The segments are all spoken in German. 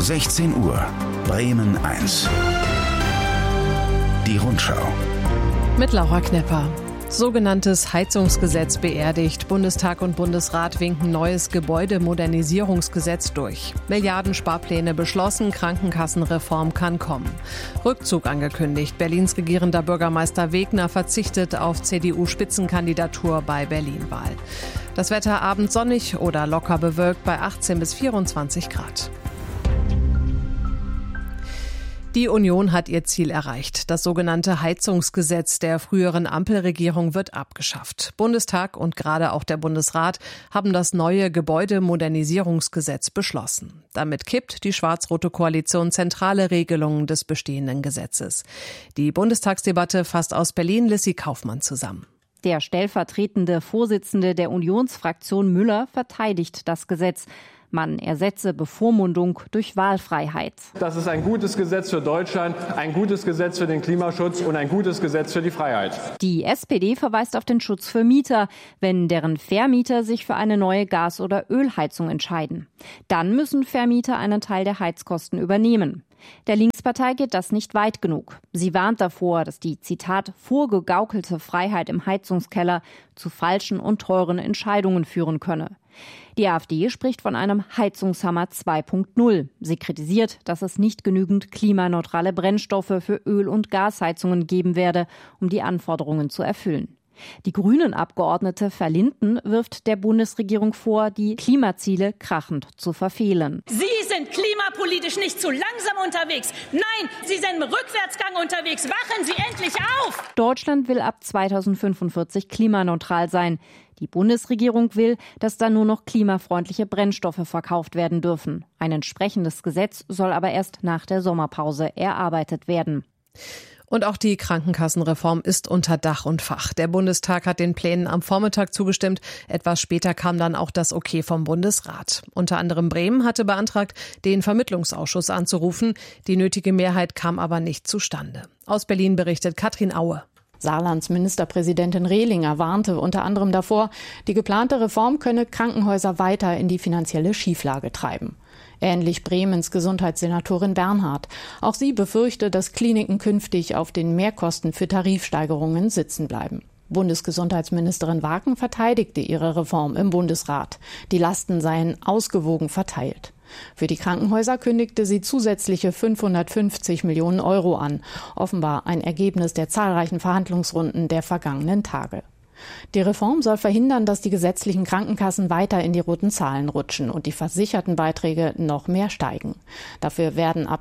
16 Uhr, Bremen 1. Die Rundschau. Mit Laura Knepper. Sogenanntes Heizungsgesetz beerdigt. Bundestag und Bundesrat winken neues Gebäudemodernisierungsgesetz durch. Milliardensparpläne beschlossen, Krankenkassenreform kann kommen. Rückzug angekündigt. Berlins regierender Bürgermeister Wegner verzichtet auf CDU-Spitzenkandidatur bei Berlin-Wahl. Das Wetter abends sonnig oder locker bewölkt bei 18 bis 24 Grad. Die Union hat ihr Ziel erreicht. Das sogenannte Heizungsgesetz der früheren Ampelregierung wird abgeschafft. Bundestag und gerade auch der Bundesrat haben das neue Gebäudemodernisierungsgesetz beschlossen. Damit kippt die schwarz-rote Koalition zentrale Regelungen des bestehenden Gesetzes. Die Bundestagsdebatte fasst aus Berlin Lissy Kaufmann zusammen. Der stellvertretende Vorsitzende der Unionsfraktion Müller verteidigt das Gesetz. Man ersetze Bevormundung durch Wahlfreiheit. Das ist ein gutes Gesetz für Deutschland, ein gutes Gesetz für den Klimaschutz und ein gutes Gesetz für die Freiheit. Die SPD verweist auf den Schutz für Mieter, wenn deren Vermieter sich für eine neue Gas- oder Ölheizung entscheiden. Dann müssen Vermieter einen Teil der Heizkosten übernehmen. Der Linkspartei geht das nicht weit genug. Sie warnt davor, dass die, Zitat, vorgegaukelte Freiheit im Heizungskeller zu falschen und teuren Entscheidungen führen könne. Die AfD spricht von einem Heizungshammer 2.0. Sie kritisiert, dass es nicht genügend klimaneutrale Brennstoffe für Öl- und Gasheizungen geben werde, um die Anforderungen zu erfüllen. Die Grünen-Abgeordnete Verlinden wirft der Bundesregierung vor, die Klimaziele krachend zu verfehlen. Sie sind klimapolitisch nicht zu langsam unterwegs. Nein, Sie sind im Rückwärtsgang unterwegs. Wachen Sie endlich auf! Deutschland will ab 2045 klimaneutral sein. Die Bundesregierung will, dass dann nur noch klimafreundliche Brennstoffe verkauft werden dürfen. Ein entsprechendes Gesetz soll aber erst nach der Sommerpause erarbeitet werden. Und auch die Krankenkassenreform ist unter Dach und Fach. Der Bundestag hat den Plänen am Vormittag zugestimmt. Etwas später kam dann auch das Okay vom Bundesrat. Unter anderem Bremen hatte beantragt, den Vermittlungsausschuss anzurufen. Die nötige Mehrheit kam aber nicht zustande. Aus Berlin berichtet Katrin Aue. Saarlands Ministerpräsidentin Rehlinger warnte unter anderem davor, die geplante Reform könne Krankenhäuser weiter in die finanzielle Schieflage treiben. Ähnlich Bremens Gesundheitssenatorin Bernhard. Auch sie befürchte, dass Kliniken künftig auf den Mehrkosten für Tarifsteigerungen sitzen bleiben. Bundesgesundheitsministerin Waken verteidigte ihre Reform im Bundesrat. Die Lasten seien ausgewogen verteilt. Für die Krankenhäuser kündigte sie zusätzliche 550 Millionen Euro an. Offenbar ein Ergebnis der zahlreichen Verhandlungsrunden der vergangenen Tage. Die Reform soll verhindern, dass die gesetzlichen Krankenkassen weiter in die roten Zahlen rutschen und die Versichertenbeiträge noch mehr steigen. Dafür werden ab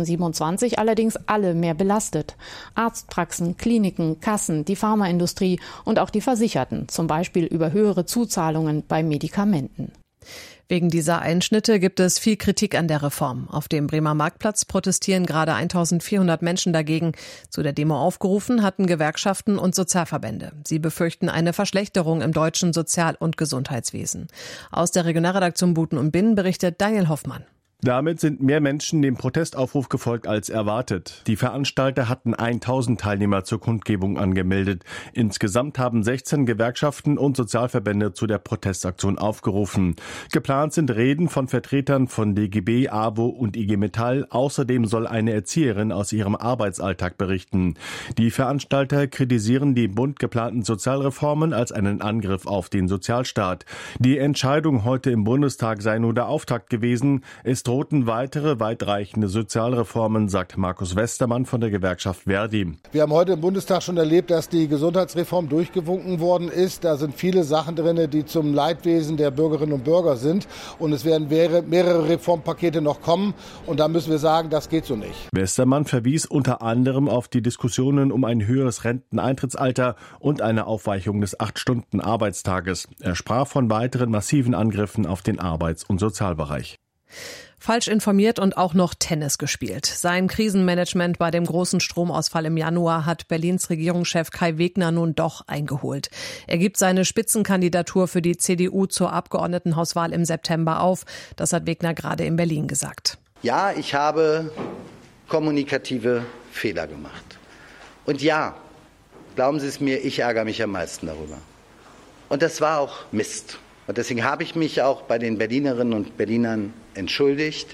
2027 allerdings alle mehr belastet. Arztpraxen, Kliniken, Kassen, die Pharmaindustrie und auch die Versicherten, zum Beispiel über höhere Zuzahlungen bei Medikamenten. Wegen dieser Einschnitte gibt es viel Kritik an der Reform. Auf dem Bremer Marktplatz protestieren gerade 1400 Menschen dagegen. Zu der Demo aufgerufen hatten Gewerkschaften und Sozialverbände. Sie befürchten eine Verschlechterung im deutschen Sozial- und Gesundheitswesen. Aus der Regionalredaktion Buten und Binnen berichtet Daniel Hoffmann. Damit sind mehr Menschen dem Protestaufruf gefolgt als erwartet. Die Veranstalter hatten 1000 Teilnehmer zur Kundgebung angemeldet. Insgesamt haben 16 Gewerkschaften und Sozialverbände zu der Protestaktion aufgerufen. Geplant sind Reden von Vertretern von DGB, AWO und IG Metall. Außerdem soll eine Erzieherin aus ihrem Arbeitsalltag berichten. Die Veranstalter kritisieren die bunt geplanten Sozialreformen als einen Angriff auf den Sozialstaat. Die Entscheidung heute im Bundestag sei nur der Auftakt gewesen. Es drohten weitere weitreichende Sozialreformen, sagt Markus Westermann von der Gewerkschaft Verdi. Wir haben heute im Bundestag schon erlebt, dass die Gesundheitsreform durchgewunken worden ist. Da sind viele Sachen drin, die zum Leidwesen der Bürgerinnen und Bürger sind. Und es werden mehrere Reformpakete noch kommen. Und da müssen wir sagen, das geht so nicht. Westermann verwies unter anderem auf die Diskussionen um ein höheres Renteneintrittsalter und eine Aufweichung des 8-Stunden-Arbeitstages. Er sprach von weiteren massiven Angriffen auf den Arbeits- und Sozialbereich. Falsch informiert und auch noch Tennis gespielt. Sein Krisenmanagement bei dem großen Stromausfall im Januar hat Berlins Regierungschef Kai Wegner nun doch eingeholt. Er gibt seine Spitzenkandidatur für die CDU zur Abgeordnetenhauswahl im September auf. Das hat Wegner gerade in Berlin gesagt. Ja, ich habe kommunikative Fehler gemacht. Und ja, glauben Sie es mir, ich ärgere mich am meisten darüber. Und das war auch Mist. Und deswegen habe ich mich auch bei den Berlinerinnen und Berlinern entschuldigt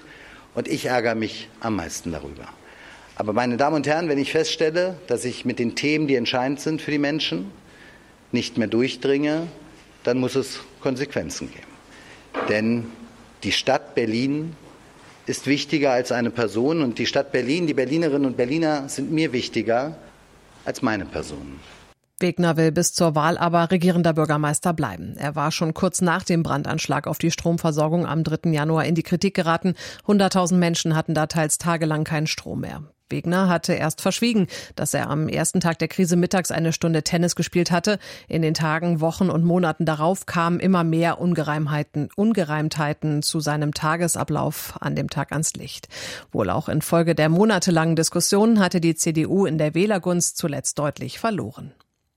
Und ich ärgere mich am meisten darüber. Aber meine Damen und Herren, wenn ich feststelle, dass ich mit den Themen, die entscheidend sind für die Menschen, nicht mehr durchdringe, dann muss es Konsequenzen geben. Denn die Stadt Berlin ist wichtiger als eine Person und die Stadt Berlin, die Berlinerinnen und Berliner sind mir wichtiger als meine Person. Wegner will bis zur Wahl aber regierender Bürgermeister bleiben. Er war schon kurz nach dem Brandanschlag auf die Stromversorgung am 3. Januar in die Kritik geraten. 100.000 Menschen hatten da teils tagelang keinen Strom mehr. Wegner hatte erst verschwiegen, dass er am ersten Tag der Krise mittags eine Stunde Tennis gespielt hatte. In den Tagen, Wochen und Monaten darauf kamen immer mehr Ungereimtheiten zu seinem Tagesablauf an dem Tag ans Licht. Wohl auch infolge der monatelangen Diskussionen hatte die CDU in der Wählergunst zuletzt deutlich verloren.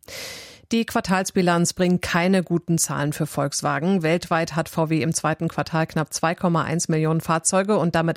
Die Quartalsbilanz bringt keine guten Zahlen für Volkswagen. Weltweit hat VW im zweiten Quartal knapp 2,1 Millionen Fahrzeuge und damit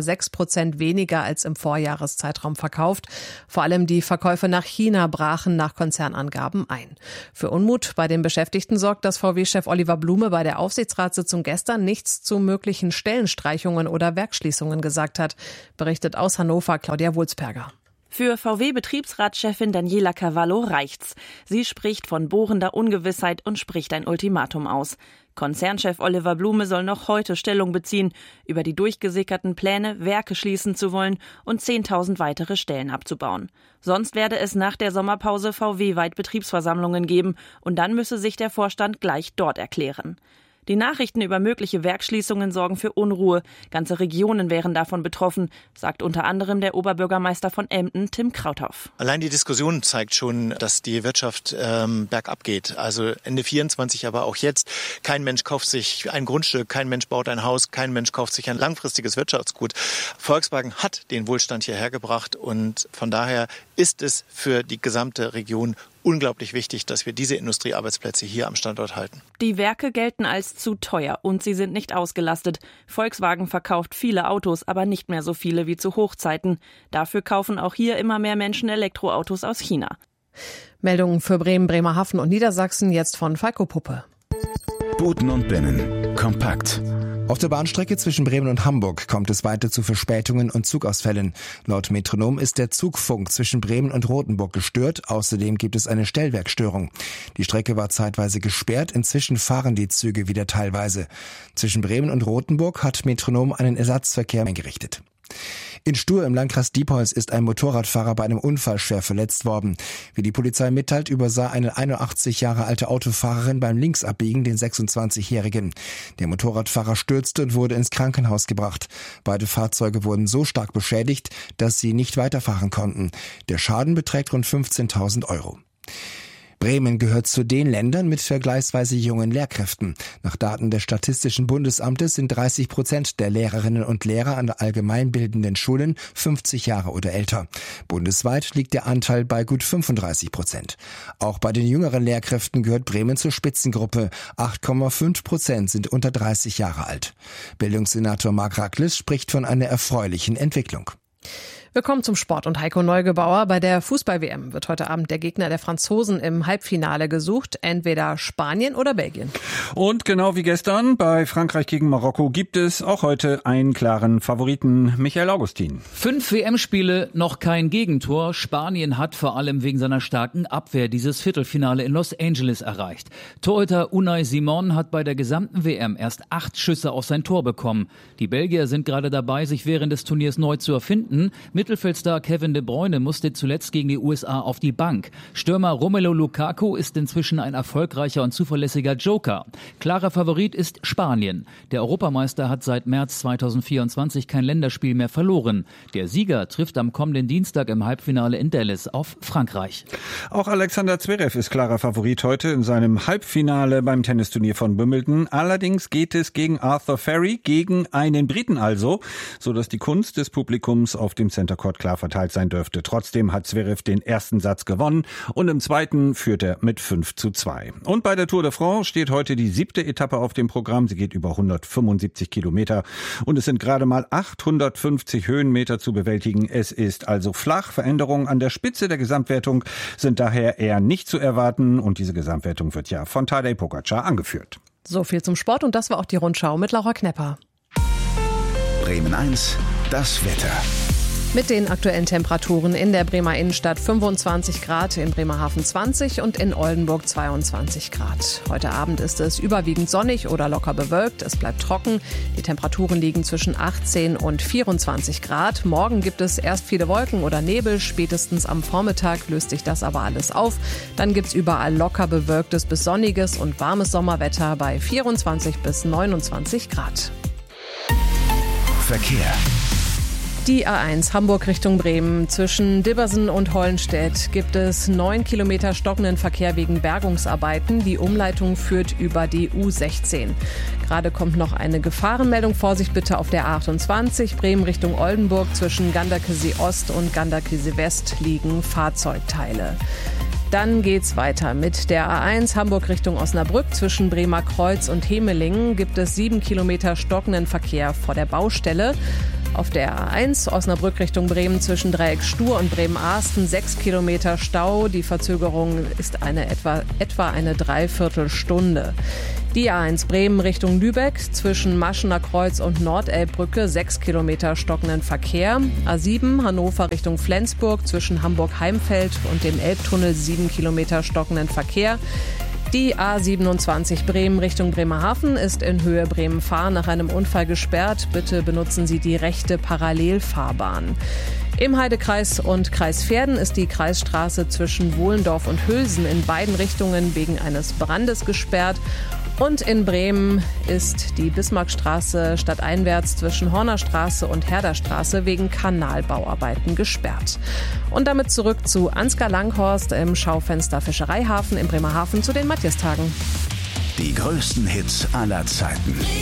8,6% weniger als im Vorjahreszeitraum verkauft. Vor allem die Verkäufe nach China brachen nach Konzernangaben ein. Für Unmut bei den Beschäftigten sorgt, dass VW-Chef Oliver Blume bei der Aufsichtsratssitzung gestern nichts zu möglichen Stellenstreichungen oder Werksschließungen gesagt hat, berichtet aus Hannover Claudia Wulzberger. Für VW-Betriebsratschefin Daniela Cavallo reicht's. Sie spricht von bohrender Ungewissheit und spricht ein Ultimatum aus. Konzernchef Oliver Blume soll noch heute Stellung beziehen über die durchgesickerten Pläne, Werke schließen zu wollen und 10.000 weitere Stellen abzubauen. Sonst werde es nach der Sommerpause VW-weit Betriebsversammlungen geben und dann müsse sich der Vorstand gleich dort erklären. Die Nachrichten über mögliche Werksschließungen sorgen für Unruhe. Ganze Regionen wären davon betroffen, sagt unter anderem der Oberbürgermeister von Emden, Tim Krauthoff. Allein die Diskussion zeigt schon, dass die Wirtschaft bergab geht. Also Ende 24, aber auch jetzt. Kein Mensch kauft sich ein Grundstück, kein Mensch baut ein Haus, kein Mensch kauft sich ein langfristiges Wirtschaftsgut. Volkswagen hat den Wohlstand hierher gebracht und von daher ist es für die gesamte Region unglaublich wichtig, dass wir diese Industriearbeitsplätze hier am Standort halten. Die Werke gelten als zu teuer und sie sind nicht ausgelastet. Volkswagen verkauft viele Autos, aber nicht mehr so viele wie zu Hochzeiten. Dafür kaufen auch hier immer mehr Menschen Elektroautos aus China. Meldungen für Bremen, Bremerhaven und Niedersachsen jetzt von Falco Puppe. Buten und Binnen. Kompakt. Auf der Bahnstrecke zwischen Bremen und Hamburg kommt es weiter zu Verspätungen und Zugausfällen. Laut Metronom ist der Zugfunk zwischen Bremen und Rothenburg gestört. Außerdem gibt es eine Stellwerkstörung. Die Strecke war zeitweise gesperrt. Inzwischen fahren die Züge wieder teilweise. Zwischen Bremen und Rothenburg hat Metronom einen Ersatzverkehr eingerichtet. In Stur im Landkreis Diepholz ist ein Motorradfahrer bei einem Unfall schwer verletzt worden. Wie die Polizei mitteilt, übersah eine 81 Jahre alte Autofahrerin beim Linksabbiegen den 26-Jährigen. Der Motorradfahrer stürzte und wurde ins Krankenhaus gebracht. Beide Fahrzeuge wurden so stark beschädigt, dass sie nicht weiterfahren konnten. Der Schaden beträgt rund 15.000 €. Bremen gehört zu den Ländern mit vergleichsweise jungen Lehrkräften. Nach Daten des Statistischen Bundesamtes sind 30% der Lehrerinnen und Lehrer an allgemeinbildenden Schulen 50 Jahre oder älter. Bundesweit liegt der Anteil bei gut 35%. Auch bei den jüngeren Lehrkräften gehört Bremen zur Spitzengruppe. 8,5% sind unter 30 Jahre alt. Bildungssenator Marc Raclis spricht von einer erfreulichen Entwicklung. Wir kommen zum Sport und Heiko Neugebauer. Bei der Fußball-WM wird heute Abend der Gegner der Franzosen im Halbfinale gesucht. Entweder Spanien oder Belgien. Und genau wie gestern bei Frankreich gegen Marokko gibt es auch heute einen klaren Favoriten, Michael Augustin. 5 WM-Spiele, noch kein Gegentor. Spanien hat vor allem wegen seiner starken Abwehr dieses Viertelfinale in Los Angeles erreicht. Torhüter Unai Simon hat bei der gesamten WM erst 8 Schüsse auf sein Tor bekommen. Die Belgier sind gerade dabei, sich während des Turniers neu zu erfinden. Mittelfeldstar Kevin De Bruyne musste zuletzt gegen die USA auf die Bank. Stürmer Romelu Lukaku ist inzwischen ein erfolgreicher und zuverlässiger Joker. Klarer Favorit ist Spanien. Der Europameister hat seit März 2024 kein Länderspiel mehr verloren. Der Sieger trifft am kommenden Dienstag im Halbfinale in Dallas auf Frankreich. Auch Alexander Zverev ist klarer Favorit heute in seinem Halbfinale beim Tennisturnier von Wimbledon. Allerdings geht es gegen Arthur Ferry, gegen einen Briten also, sodass die Kunst des Publikums auf dem Center Court klar verteilt sein dürfte. Trotzdem hat Zverev den ersten Satz gewonnen und im zweiten führt er mit 5:2. Und bei der Tour de France steht heute die 7. Etappe auf dem Programm. Sie geht über 175 Kilometer und es sind gerade mal 850 Höhenmeter zu bewältigen. Es ist also flach. Veränderungen an der Spitze der Gesamtwertung sind daher eher nicht zu erwarten und diese Gesamtwertung wird ja von Tadej Pogačar angeführt. So viel zum Sport und das war auch die Rundschau mit Laura Knepper. Bremen 1, das Wetter. Mit den aktuellen Temperaturen in der Bremer Innenstadt 25 Grad, in Bremerhaven 20 und in Oldenburg 22 Grad. Heute Abend ist es überwiegend sonnig oder locker bewölkt. Es bleibt trocken. Die Temperaturen liegen zwischen 18 und 24 Grad. Morgen gibt es erst viele Wolken oder Nebel. Spätestens am Vormittag löst sich das aber alles auf. Dann gibt es überall locker bewölktes bis sonniges und warmes Sommerwetter bei 24 bis 29 Grad. Verkehr. Die A1 Hamburg Richtung Bremen. Zwischen Dibbersen und Hollenstedt gibt es 9 Kilometer stockenden Verkehr wegen Bergungsarbeiten. Die Umleitung führt über die U16. Gerade kommt noch eine Gefahrenmeldung. Vorsicht bitte auf der A28 Bremen Richtung Oldenburg. Zwischen Ganderkesee Ost und Ganderkesee West liegen Fahrzeugteile. Dann geht's weiter mit der A1 Hamburg Richtung Osnabrück. Zwischen Bremer Kreuz und Hemelingen gibt es 7 Kilometer stockenden Verkehr vor der Baustelle. Auf der A1 Osnabrück Richtung Bremen zwischen Dreieck Stur und Bremen-Arsten 6 Kilometer Stau. Die Verzögerung ist etwa eine Dreiviertelstunde. Die A1 Bremen Richtung Lübeck zwischen Maschener Kreuz und Nordelbbrücke 6 Kilometer stockenden Verkehr. A7 Hannover Richtung Flensburg zwischen Hamburg-Heimfeld und dem Elbtunnel 7 Kilometer stockenden Verkehr. Die A27 Bremen Richtung Bremerhaven ist in Höhe Bremen-Fahr nach einem Unfall gesperrt. Bitte benutzen Sie die rechte Parallelfahrbahn. Im Heidekreis und Kreis Verden ist die Kreisstraße zwischen Wohlendorf und Hülsen in beiden Richtungen wegen eines Brandes gesperrt. Und in Bremen ist die Bismarckstraße stadteinwärts zwischen Hornerstraße und Herderstraße wegen Kanalbauarbeiten gesperrt. Und damit zurück zu Ansgar Langhorst im Schaufenster Fischereihafen in Bremerhaven zu den Matthias-Tagen. Die größten Hits aller Zeiten.